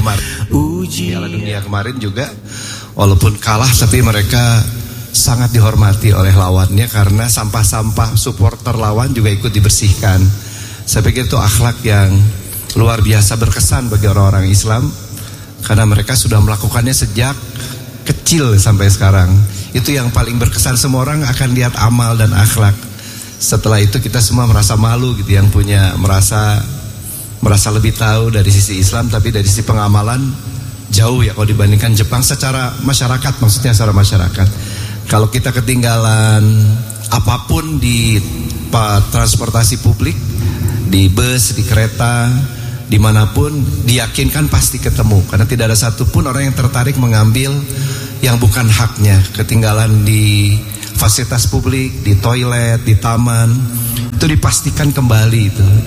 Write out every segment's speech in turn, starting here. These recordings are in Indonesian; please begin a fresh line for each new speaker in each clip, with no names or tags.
kemarin. Piala Dunia kemarin juga walaupun kalah tapi mereka sangat dihormati oleh lawannya karena sampah-sampah supporter lawan juga ikut dibersihkan. Saya pikir itu akhlak yang luar biasa berkesan bagi orang-orang Islam karena mereka sudah melakukannya sejak kecil sampai sekarang. Itu yang paling berkesan. Semua orang akan lihat amal dan akhlak. Setelah itu kita semua merasa malu gitu, yang punya merasa lebih tahu dari sisi Islam, tapi dari sisi pengamalan jauh ya kalau dibandingkan Jepang secara masyarakat, maksudnya secara masyarakat. Kalau kita ketinggalan apapun di transportasi publik, di bus, di kereta, dimanapun, diyakinkan pasti ketemu. Karena tidak ada satupun orang yang tertarik mengambil yang bukan haknya. Ketinggalan di fasilitas publik, di toilet, di taman, itu dipastikan kembali,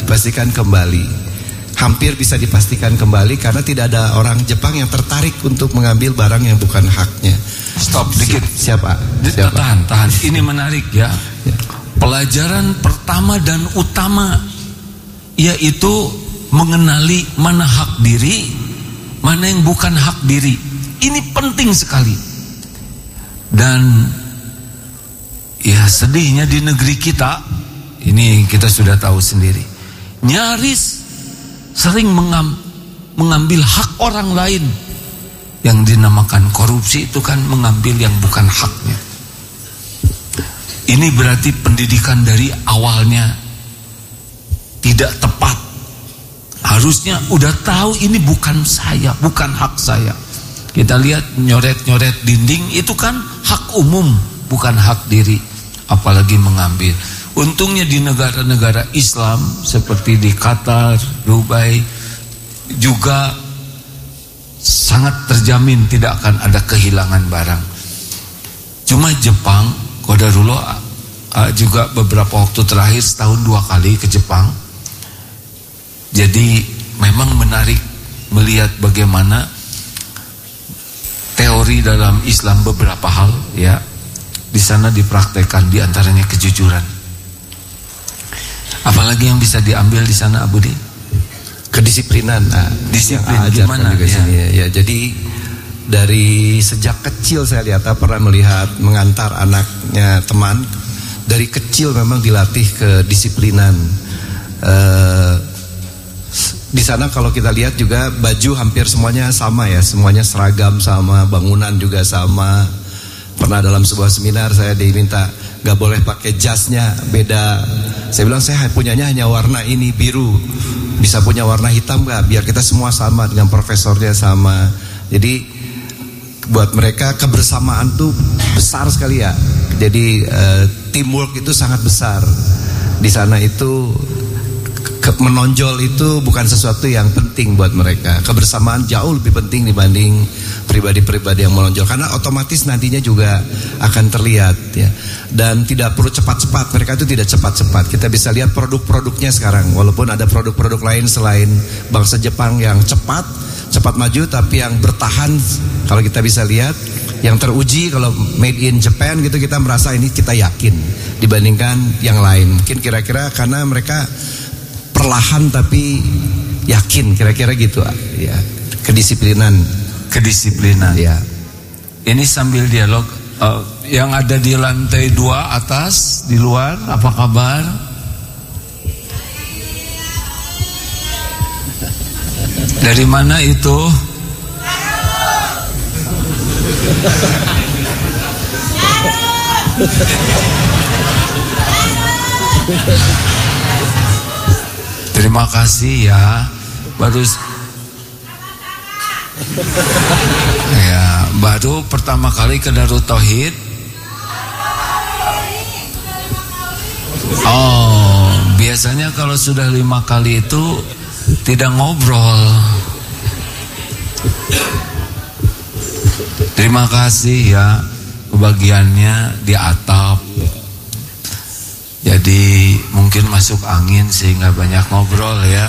hampir bisa dipastikan kembali karena tidak ada orang Jepang yang tertarik untuk mengambil barang yang bukan haknya.
Stop dikit.
Siapa?
Tahan. Ini menarik ya. Pelajaran pertama dan utama yaitu mengenali mana hak diri, mana yang bukan hak diri. Ini penting sekali. Dan ya sedihnya di negeri kita, ini kita sudah tahu sendiri, nyaris sering mengambil hak orang lain. Yang dinamakan korupsi itu kan mengambil yang bukan haknya. Ini berarti pendidikan dari awalnya tidak tepat. Harusnya udah tahu ini bukan saya, bukan hak saya. Kita lihat nyoret-nyoret dinding itu kan hak umum, bukan hak diri. Apalagi mengambil. Untungnya di negara-negara Islam seperti di Qatar, Dubai juga sangat terjamin tidak akan ada kehilangan barang. Cuma Jepang, qadarullah, juga beberapa waktu terakhir setahun 2 kali ke Jepang. Jadi memang menarik melihat bagaimana teori dalam Islam beberapa hal ya di sana dipraktekkan, di antaranya kejujuran. Apalagi yang bisa diambil di sana, Abu Di?
Kedisiplinan. Nah,
disiplin gimana
juga ya? Ya, jadi dari sejak kecil saya lihat, pernah melihat mengantar anaknya teman, dari kecil memang dilatih kedisiplinan. Di sana kalau kita lihat juga baju hampir semuanya sama ya, semuanya seragam sama, bangunan juga sama. Pernah dalam sebuah seminar saya diminta gak boleh pakai jasnya beda. Saya bilang saya punyanya hanya warna ini biru, bisa punya warna hitam gak? Biar kita semua sama dengan profesornya sama. Jadi buat mereka kebersamaan tuh besar sekali ya. Jadi teamwork itu sangat besar di sana. Itu menonjol itu bukan sesuatu yang penting buat mereka. Kebersamaan jauh lebih penting dibanding pribadi-pribadi yang menonjol, karena otomatis nantinya juga akan terlihat ya. Dan tidak perlu cepat-cepat, mereka itu tidak cepat-cepat. Kita bisa lihat produk-produknya sekarang, walaupun ada produk-produk lain selain bangsa Jepang yang cepat maju, tapi yang bertahan kalau kita bisa lihat, yang teruji kalau made in Japan gitu, kita merasa ini kita yakin dibandingkan yang lain. Mungkin kira-kira karena mereka perlahan tapi yakin, kira-kira gitu ya. Kedisiplinan
ya. Ini sambil dialog. Yang ada di lantai 2 atas di luar, apa kabar? Dari mana itu? Terima kasih ya. Baru pertama kali ke Darut Tauhid. Oh, biasanya kalau sudah 5 kali itu tidak ngobrol. Terima kasih ya, kebagiannya di atap. Jadi mungkin masuk angin sehingga banyak ngobrol ya.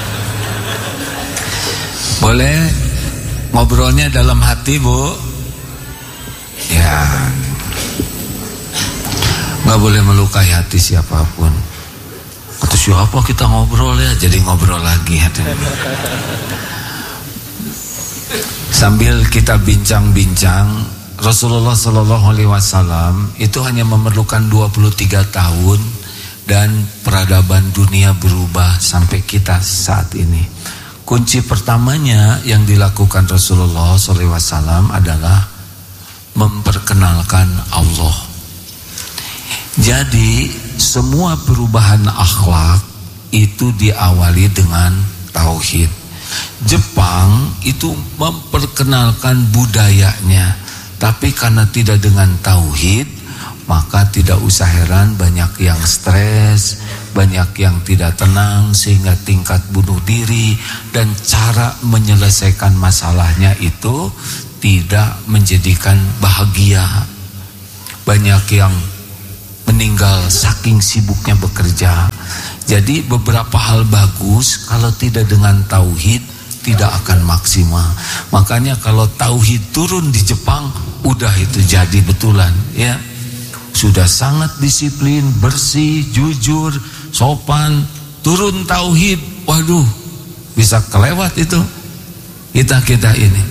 Boleh ngobrolnya dalam hati, Bu? Ya, nggak boleh melukai hati siapapun. Kata siapa kita ngobrol ya, jadi ngobrol lagi. Sambil kita bincang-bincang, Rasulullah SAW itu hanya memerlukan 23 tahun dan peradaban dunia berubah sampai kita saat ini. Kunci pertamanya yang dilakukan Rasulullah SAW adalah memperkenalkan Allah. Jadi semua perubahan akhlak itu diawali dengan tauhid. Jepang itu memperkenalkan budayanya, tapi karena tidak dengan tauhid, maka tidak usah heran banyak yang stres, banyak yang tidak tenang, sehingga tingkat bunuh diri dan cara menyelesaikan masalahnya itu tidak menjadikan bahagia. Banyak yang meninggal saking sibuknya bekerja. Jadi beberapa hal bagus kalau tidak dengan tauhid tidak akan maksimal. Makanya kalau tauhid turun di Jepang, udah itu jadi betulan ya. Sudah sangat disiplin, bersih, jujur, sopan. Turun tauhid, waduh, bisa kelewat itu kita ini.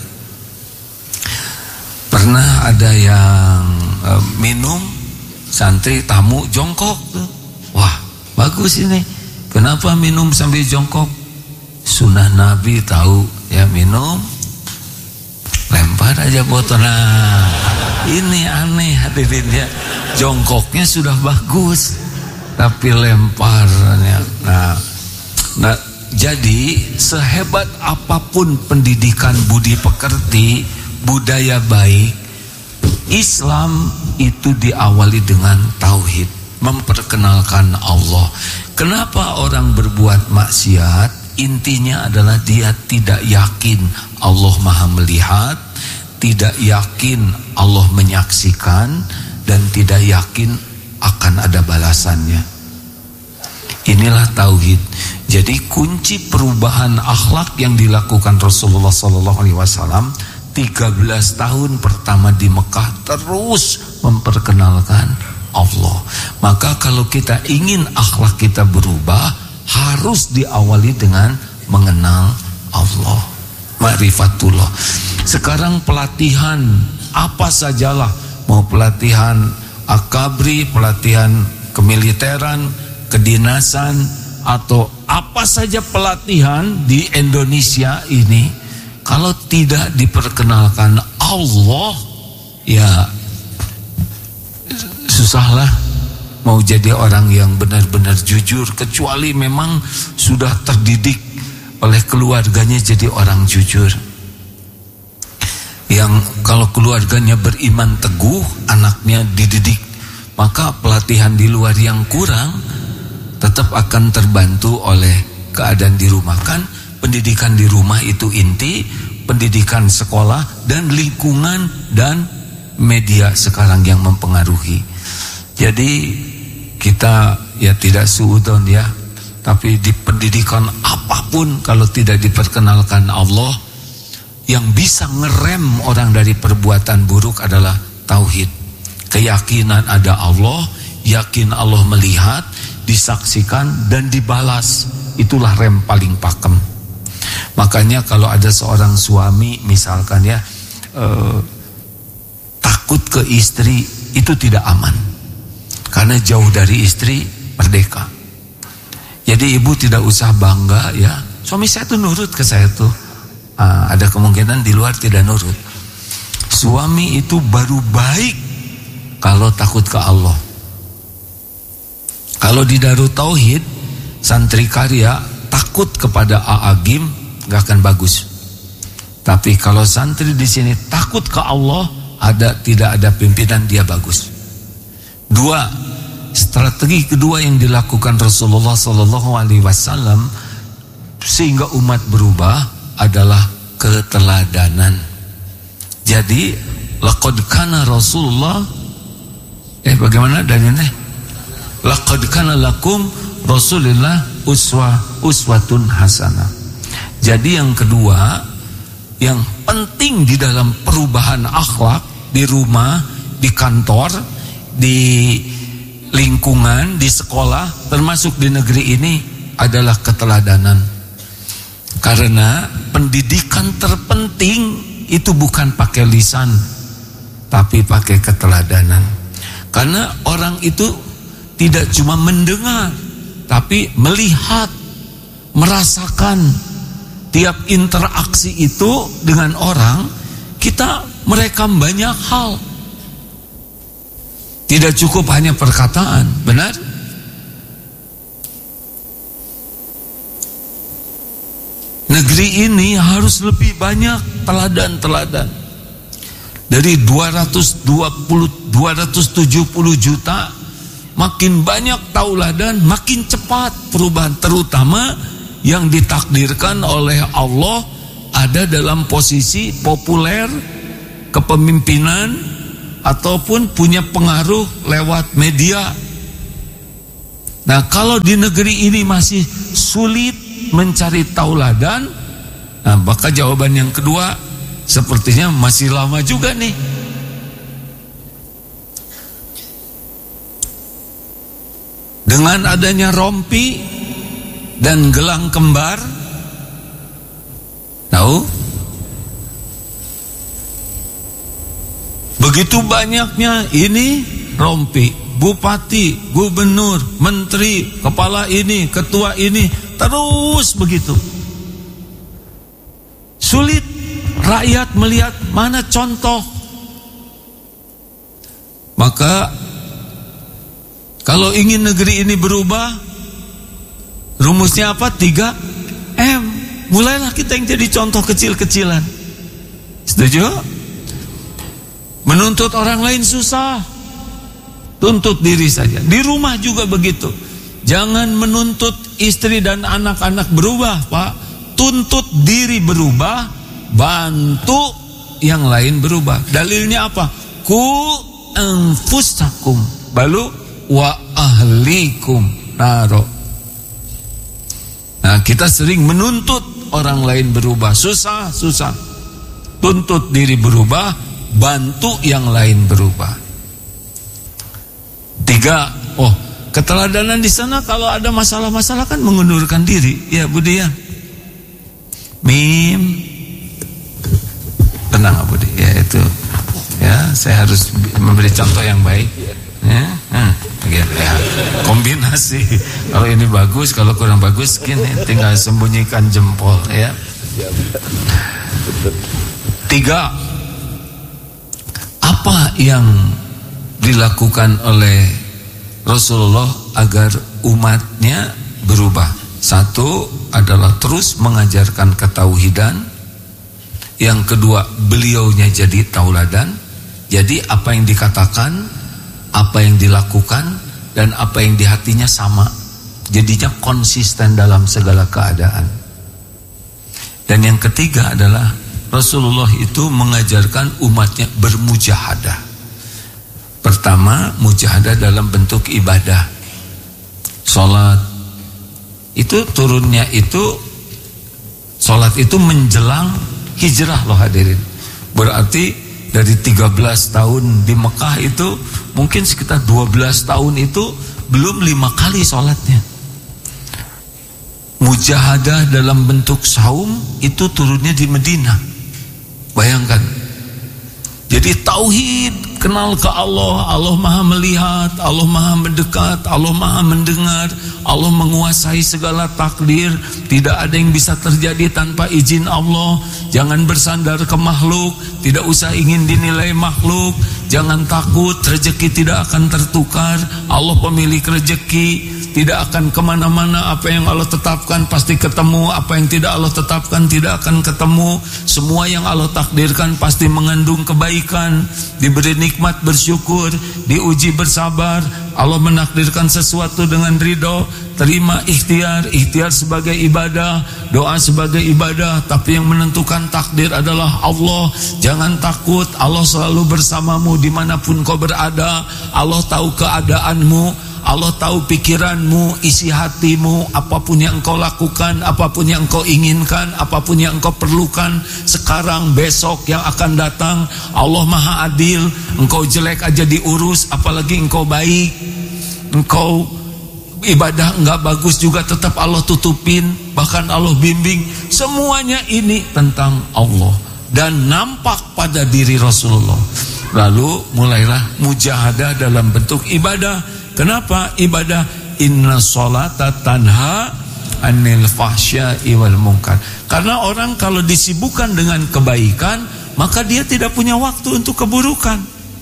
Pernah ada yang minum, santri tamu jongkok tuh. Wah, bagus ini. Kenapa minum sambil jongkok? Sunnah Nabi tahu ya, minum lempar aja botol. Nah, ini aneh hadirin ya. Jongkoknya sudah bagus tapi lemparnya. Nah, jadi sehebat apapun pendidikan budi pekerti, budaya baik, Islam itu diawali dengan tauhid, memperkenalkan Allah. Kenapa orang berbuat maksiat? Intinya adalah dia tidak yakin Allah Maha melihat, tidak yakin Allah menyaksikan, dan tidak yakin akan ada balasannya. Inilah tauhid. Jadi kunci perubahan akhlak yang dilakukan Rasulullah SAW 13 tahun pertama di Mekah terus memperkenalkan Allah. Maka kalau kita ingin akhlak kita berubah, harus diawali dengan mengenal Allah, ma'rifatullah. Sekarang pelatihan apa sajalah, mau pelatihan akabri, pelatihan kemiliteran, kedinasan, atau apa saja pelatihan di Indonesia ini, kalau tidak diperkenalkan Allah, ya susahlah mau jadi orang yang benar-benar jujur, kecuali memang sudah terdidik oleh keluarganya jadi orang jujur. Yang kalau keluarganya beriman teguh, anaknya dididik, maka pelatihan di luar yang kurang tetap akan terbantu oleh keadaan di rumah. Kan pendidikan di rumah itu inti, pendidikan sekolah dan lingkungan dan media sekarang yang mempengaruhi. Jadi kita ya tidak suudon ya, tapi di pendidikan apapun kalau tidak diperkenalkan Allah, yang bisa ngerem orang dari perbuatan buruk adalah tauhid. Keyakinan ada Allah, yakin Allah melihat, disaksikan dan dibalas. Itulah rem paling pakem. Makanya kalau ada seorang suami misalkan ya takut ke istri, itu tidak aman. Karena jauh dari istri merdeka. Jadi ibu tidak usah bangga ya, suami saya tuh nurut ke saya tuh. Ada kemungkinan di luar tidak nurut. Suami itu baru baik kalau takut ke Allah. Kalau di Darut Tauhid santri karya takut kepada A'agim, gak akan bagus. Tapi kalau santri di sini takut ke Allah, tidak ada pimpinan, dia bagus. Dua, strategi kedua yang dilakukan Rasulullah SAW sehingga umat berubah adalah keteladanan. Jadi laqad kana Rasulullah bagaimana dalilnya? Laqad kana lakum Rasulillah uswatun hasanah. Jadi yang kedua, yang penting di dalam perubahan akhlak di rumah, di kantor, di lingkungan, di sekolah, termasuk di negeri ini adalah keteladanan. Karena pendidikan terpenting itu bukan pakai lisan, tapi pakai keteladanan. Karena orang itu tidak cuma mendengar, tapi melihat, merasakan. Tiap interaksi itu dengan orang, kita merekam banyak hal. Tidak cukup hanya perkataan, benar? Negeri ini harus lebih banyak teladan-teladan. Dari 270 juta, makin banyak tauladan, makin cepat perubahan. Terutama yang ditakdirkan oleh Allah ada dalam posisi populer, kepemimpinan, ataupun punya pengaruh lewat media. Nah, kalau di negeri ini masih sulit mencari tauladan, nah maka jawaban yang kedua sepertinya masih lama juga nih. Dengan adanya rompi dan gelang kembar, tahu? Begitu banyaknya ini rompi, bupati, gubernur, menteri, kepala ini, ketua ini, terus begitu. Sulit rakyat melihat mana contoh. Maka kalau ingin negeri ini berubah, rumusnya apa? 3M. Mulailah kita yang jadi contoh kecil-kecilan. Setuju? Menuntut orang lain susah, tuntut diri saja. Di rumah juga begitu. Jangan menuntut istri dan anak-anak berubah, Pak. Tuntut diri berubah, bantu yang lain berubah. Dalilnya apa? Ku anfusakum balu wa ahlikum naro. Nah, kita sering menuntut orang lain berubah, susah. Tuntut diri berubah, bantu yang lain berubah. 3, keteladanan di sana kalau ada masalah-masalah kan mengundurkan diri. Ya, Budi ya. Mim. Tenang, Budi. Ya, itu. Ya, saya harus memberi contoh yang baik. Ya. Gitu ya. Kombinasi. Kalau ini bagus, kalau kurang bagus, gini, tinggal sembunyikan jempol ya. 3. Apa yang dilakukan oleh Rasulullah agar umatnya berubah? 1 adalah terus mengajarkan ketauhidan. Yang kedua, beliaunya jadi tauladan. Jadi apa yang dikatakan, apa yang dilakukan, dan apa yang di hatinya sama. Jadinya konsisten dalam segala keadaan. Dan yang ketiga adalah Rasulullah itu mengajarkan umatnya bermujahadah. Pertama, mujahadah dalam bentuk ibadah. Sholat itu turunnya itu, sholat itu menjelang hijrah loh hadirin. Berarti dari 13 tahun di Mekah itu mungkin sekitar 12 tahun itu belum 5 kali sholatnya. Mujahadah dalam bentuk saum itu turunnya di Medina. Bayangkan. Jadi tauhid, kenal ke Allah. Allah maha melihat, Allah maha mendekat, Allah maha mendengar, Allah menguasai segala takdir. Tidak ada yang bisa terjadi tanpa izin Allah. Jangan bersandar ke makhluk, tidak usah ingin dinilai makhluk. Jangan takut, rezeki tidak akan tertukar. Allah pemilik rezeki. Tidak akan kemana-mana. Apa yang Allah tetapkan pasti ketemu. Apa yang tidak Allah tetapkan tidak akan ketemu. Semua yang Allah takdirkan pasti mengandung kebaikan. Diberi nikmat bersyukur, diuji bersabar. Allah menakdirkan sesuatu dengan ridho. Terima ikhtiar. Ikhtiar sebagai ibadah, doa sebagai ibadah. Tapi yang menentukan takdir adalah Allah. Jangan takut, Allah selalu bersamamu dimanapun kau berada. Allah tahu keadaanmu, Allah tahu pikiranmu, isi hatimu. Apapun yang engkau lakukan, apapun yang engkau inginkan, apapun yang engkau perlukan, sekarang, besok, yang akan datang, Allah maha adil. Engkau jelek aja diurus, apalagi engkau baik. Engkau ibadah enggak bagus juga tetap Allah tutupin, bahkan Allah bimbing. Semuanya ini tentang Allah dan nampak pada diri Rasulullah. Lalu mulailah mujahadah dalam bentuk ibadah. Kenapa ibadah? Inna sholata tanha anil fahsya'i wal munkar. Karena orang kalau disibukkan dengan kebaikan, maka dia tidak punya waktu untuk keburukan.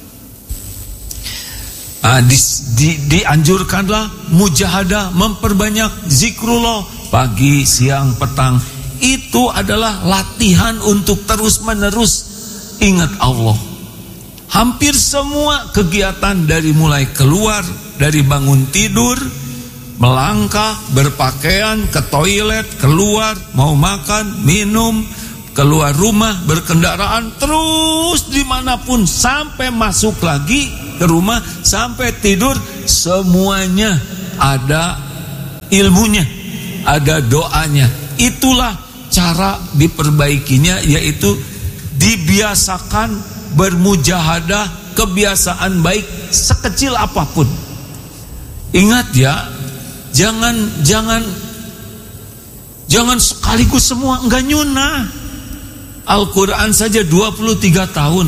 Dianjurkanlah mujahadah, memperbanyak zikrullah pagi, siang, petang. Itu adalah latihan untuk terus-menerus ingat Allah. Hampir semua kegiatan dari mulai keluar, dari bangun tidur, melangkah, berpakaian, ke toilet, keluar, mau makan, minum, keluar rumah, berkendaraan, terus dimanapun, sampai masuk lagi ke rumah, sampai tidur, semuanya ada ilmunya, ada doanya. Itulah cara diperbaikinya, yaitu dibiasakan bermujahadah, kebiasaan baik sekecil apapun. Ingat ya, jangan sekaligus semua, enggak nyunah. Al-Quran saja 23 tahun.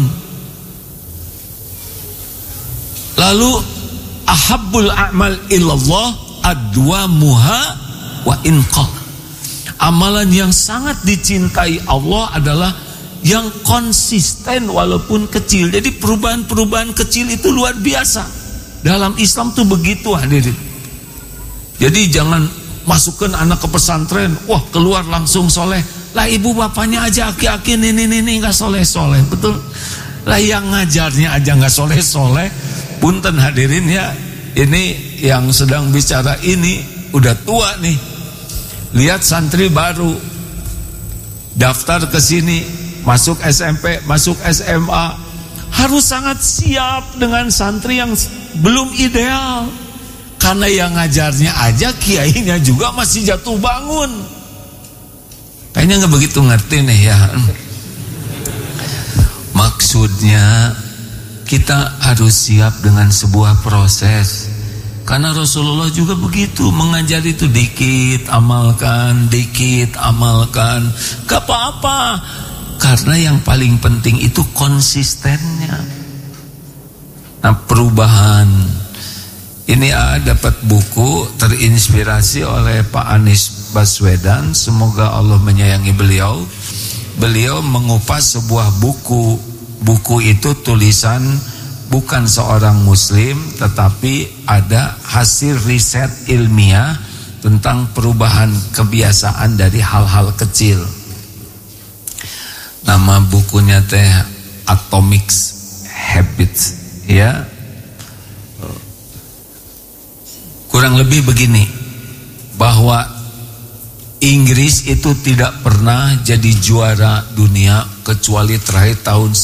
Lalu ahabbul a'mal illallah adwamuha wa inqal. Amalan yang sangat dicintai Allah adalah yang konsisten walaupun kecil. Jadi perubahan-perubahan kecil itu luar biasa. Dalam Islam tuh begitu, hadirin. Jadi jangan masukkan anak ke pesantren, wah keluar langsung soleh. Lah ibu bapaknya aja aki-aki ini nggak soleh-soleh, betul? Lah yang ngajarnya aja nggak soleh-soleh. Punten hadirin ya, ini yang sedang bicara ini udah tua nih. Lihat santri baru daftar ke sini, masuk SMP, masuk SMA, harus sangat siap dengan santri yang belum ideal. Karena yang ngajarnya aja, kiainya juga masih jatuh bangun. Kayaknya nggak begitu ngerti nih ya. Maksudnya kita harus siap dengan sebuah proses. Karena Rasulullah juga begitu, mengajar itu dikit amalkan, dikit amalkan, gak apa-apa. Karena yang paling penting itu konsistennya. Nah, perubahan ini dapat buku terinspirasi oleh Pak Anies Baswedan, semoga Allah menyayangi beliau. Beliau mengupas sebuah buku. Buku itu tulisan bukan seorang muslim, tetapi ada hasil riset ilmiah tentang perubahan kebiasaan dari hal-hal kecil. Nama bukunya teh Atomic Habits, ya. Kurang lebih begini, bahwa Inggris itu tidak pernah jadi juara dunia kecuali terakhir tahun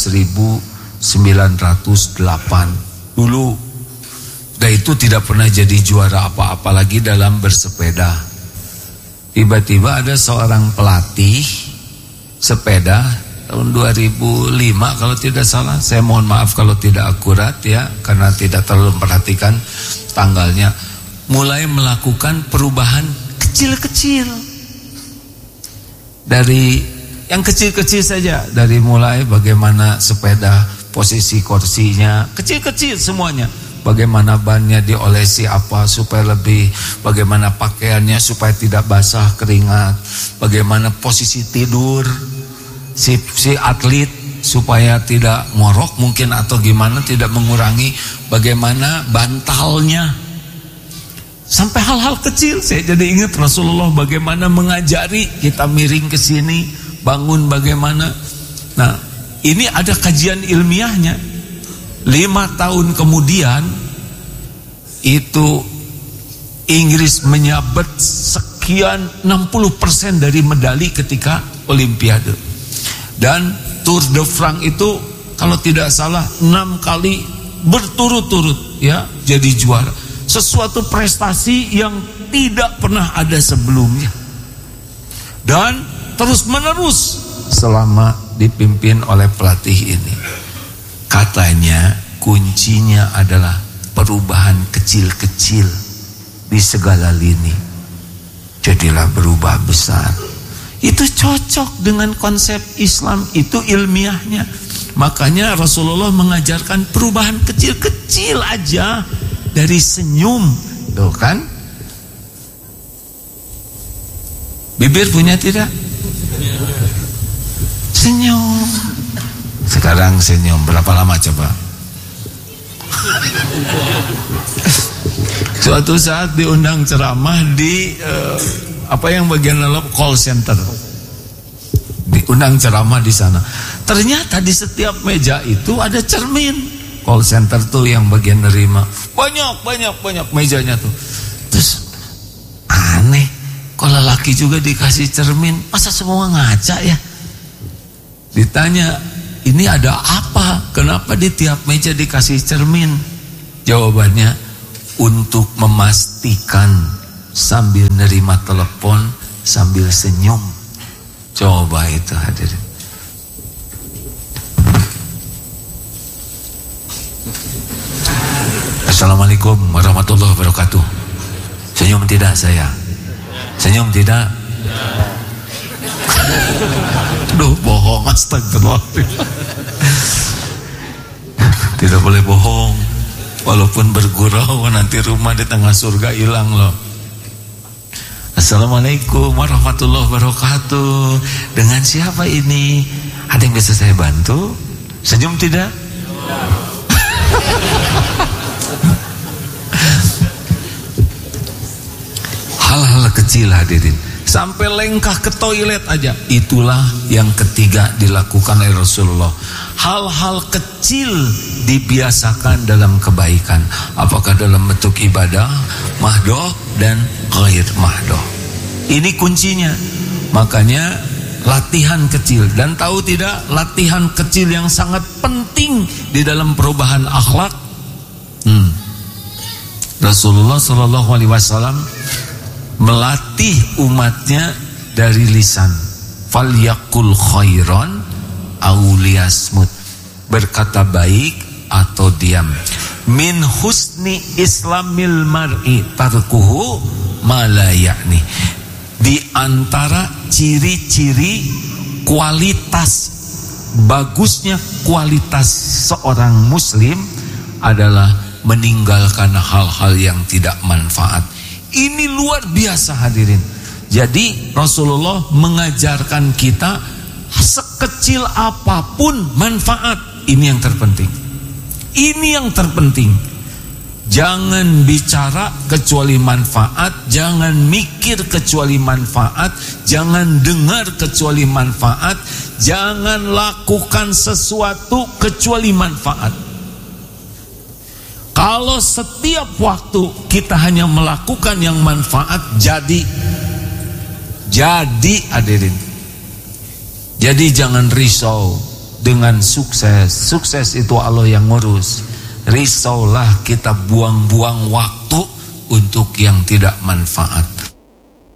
1908 dulu. Dan itu tidak pernah jadi juara apa-apa lagi dalam bersepeda. Tiba-tiba ada seorang pelatih sepeda tahun 2005 kalau tidak salah. Saya mohon maaf kalau tidak akurat ya, karena tidak terlalu memperhatikan tanggalnya. Mulai melakukan perubahan kecil-kecil. Dari yang kecil-kecil saja, dari mulai bagaimana sepeda, posisi kursinya, kecil-kecil semuanya. Bagaimana bannya diolesi apa supaya lebih, bagaimana pakaiannya supaya tidak basah keringat, bagaimana posisi tidur si atlet supaya tidak ngorok mungkin atau gimana, tidak mengurangi, bagaimana bantalnya. Sampai hal-hal kecil saya jadi ingat Rasulullah bagaimana mengajari kita miring ke sini, bangun bagaimana. Nah, ini ada kajian ilmiahnya. 5 tahun kemudian itu Inggris menyabet sekian 60% dari medali ketika Olimpiade. Dan Tour de France itu kalau tidak salah 6 kali berturut-turut ya jadi juara. Sesuatu prestasi yang tidak pernah ada sebelumnya. Dan terus menerus selama dipimpin oleh pelatih ini. Katanya kuncinya adalah perubahan kecil-kecil. di segala lini. Jadilah berubah besar. Itu cocok dengan konsep Islam, itu ilmiahnya. Makanya Rasulullah mengajarkan perubahan kecil-kecil aja dari senyum. Tuh kan? Bibir punya tidak? Senyum. Sekarang senyum berapa lama coba? Suatu saat diundang ceramah di apa yang bagian dalam call center. Diundang ceramah di sana. Ternyata di setiap meja itu ada cermin. Call center tuh yang bagian nerima. Banyak mejanya tuh. Terus aneh, kalau laki juga dikasih cermin, masa semua ngaca ya? Ditanya, ini ada apa? Kenapa di tiap meja dikasih cermin? Jawabannya, untuk memastikan sambil nerima telepon, sambil senyum. Coba itu hadirin. Assalamualaikum warahmatullahi wabarakatuh. Senyum tidak saya? Senyum tidak? Duh, bohong, astagfirullah. Tidak boleh bohong. Walaupun bergurau, nanti rumah di tengah surga hilang loh. Assalamualaikum warahmatullahi wabarakatuh. Dengan siapa ini? Ada yang bisa saya bantu? Senyum tidak? Hal-hal kecil hadirin, sampai lengkah ke toilet aja, itulah yang ketiga dilakukan oleh Rasulullah. Hal-hal kecil dibiasakan dalam kebaikan, apakah dalam bentuk ibadah, mahdoh dan ghair mahdoh. Ini kuncinya. Makanya latihan kecil. Dan tahu tidak, latihan kecil yang sangat penting di dalam perubahan akhlak. Rasulullah SAW melatih umatnya dari lisan. Falyakul khairan aw liyasmut, berkata baik atau diam. Min husni islamil mar'i tarkuhu ma la ya'ni. Di antara ciri-ciri kualitas, bagusnya kualitas seorang muslim adalah meninggalkan hal-hal yang tidak manfaat. Ini luar biasa hadirin. Jadi Rasulullah mengajarkan kita sekecil apapun manfaat. Ini yang terpenting. Ini yang terpenting. Jangan bicara kecuali manfaat, jangan mikir kecuali manfaat, jangan dengar kecuali manfaat, jangan lakukan sesuatu kecuali manfaat. Kalau setiap waktu kita hanya melakukan yang manfaat, jadi hadirin. Jadi jangan risau dengan sukses. Sukses itu Allah yang ngurus. Risaulah kita buang-buang waktu untuk yang tidak manfaat.